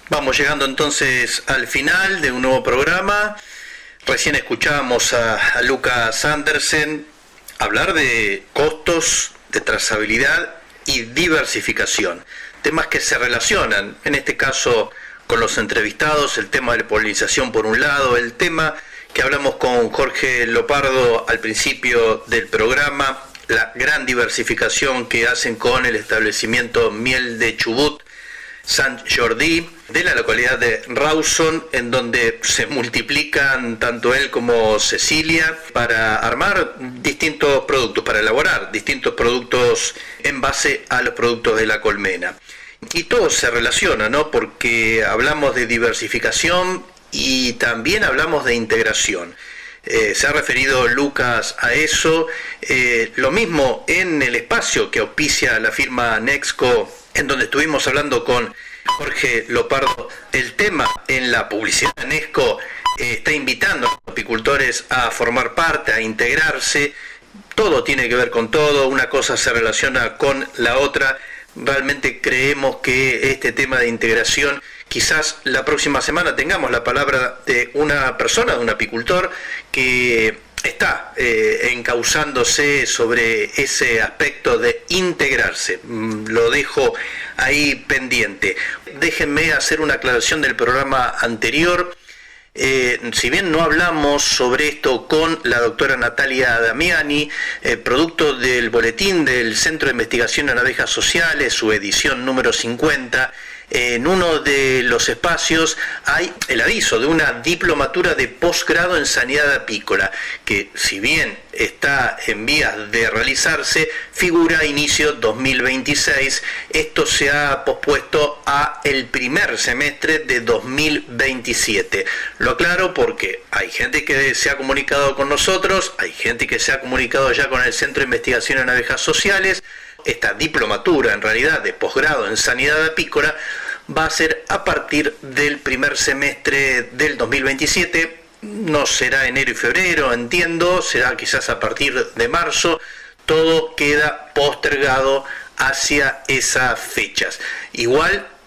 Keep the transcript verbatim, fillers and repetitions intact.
Vamos llegando entonces al final de un nuevo programa. Recién escuchábamos a, a Lucas Andersen hablar de costos, de trazabilidad y diversificación. Temas que se relacionan, en este caso con los entrevistados, el tema de la polinización por un lado, el tema que hablamos con Jorge Lopardo al principio del programa, la gran diversificación que hacen con el establecimiento Miel de Chubut, Sant Jordi, de la localidad de Rawson, en donde se multiplican tanto él como Cecilia para armar distintos productos, para elaborar distintos productos en base a los productos de la colmena. Y todo se relaciona, ¿no? Porque hablamos de diversificación y también hablamos de integración. Eh, se ha referido Lucas a eso, eh, lo mismo en el espacio que auspicia la firma Nexco, en donde estuvimos hablando con Jorge Lopardo. El tema en la publicidad de Nexco eh, está invitando a los apicultores a formar parte, a integrarse. Todo tiene que ver con todo, una cosa se relaciona con la otra. Realmente creemos que este tema de integración, quizás la próxima semana tengamos la palabra de una persona, de un apicultor, que está eh, encauzándose sobre ese aspecto de integrarse. Lo dejo ahí pendiente. Déjenme hacer una aclaración del programa anterior. Eh, si bien no hablamos sobre esto con la doctora Natalia Damiani, eh, producto del boletín del Centro de Investigación en Abejas Sociales, su edición número cincuenta, en uno de los espacios hay el aviso de una diplomatura de posgrado en sanidad apícola, que si bien está en vías de realizarse, figura inicio dos mil veintiséis. Esto se ha pospuesto a el primer semestre de dos mil veintisiete. Lo aclaro porque hay gente que se ha comunicado con nosotros, hay gente que se ha comunicado ya con el Centro de Investigación en Abejas Sociales. Esta diplomatura, en realidad, de posgrado en sanidad apícola, va a ser a partir del primer semestre del dos mil veintisiete. No será enero y febrero, entiendo, será quizás a partir de marzo. Todo queda postergado hacia esas fechas. Igual